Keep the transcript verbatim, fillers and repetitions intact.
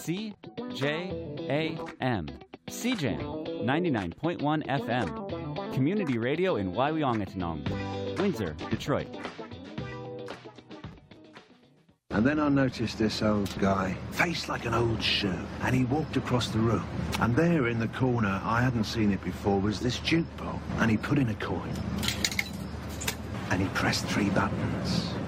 C J A M. C Jam, ninety-nine point one F M. Community radio in Waiwiangatanong, Windsor, Detroit. And then I noticed this old guy, faced like an old shoe, and he walked across the room. And there in the corner, I hadn't seen it before, was this jukebox. And he put in a coin. And he pressed three buttons.